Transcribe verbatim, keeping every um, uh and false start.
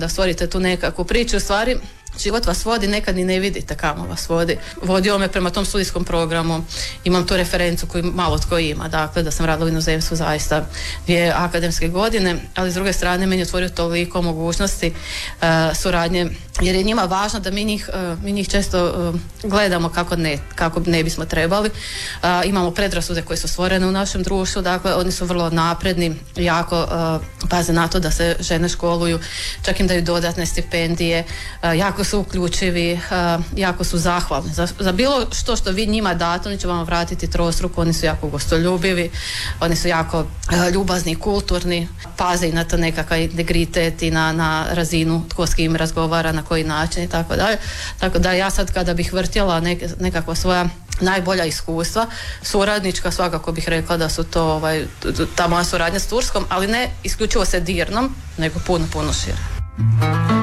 da stvorite tu nekakvu priču. U stvari, život vas vodi, nekad ni ne vidite kamo vas vodi. Vodio me prema tom studijskom programu, imam tu referencu koju malo tko ima, dakle da sam radila u inozemstvu zaista dvije akademske godine, ali s druge strane meni je otvorio toliko mogućnosti uh, suradnje, jer je njima važno da mi njih, uh, mi njih često uh, gledamo kako ne, kako ne bismo trebali. Uh, imamo predrasude koje su stvorene u našem društvu, dakle oni su vrlo napredni, jako uh, paze na to da se žene školuju, čak im daju dodatne stipendije, uh, jako su uključivi, uh, jako su zahvalni za, za bilo što što vi njima date, oni će vam vratiti trostruko, oni su jako gostoljubivi, oni su jako uh, ljubazni i kulturni, paze i na to nekakav integritet i na, na razinu tko s kim razgovara, na koji način i tako dalje. Tako da ja sad kada bih vrtjela nek, nekakva svoja najbolja iskustva, suradnička, svakako bih rekla da su to ovaj, ta moja suradnja s Turskom, ali ne isključivo se Dirnom, nego puno, puno šire.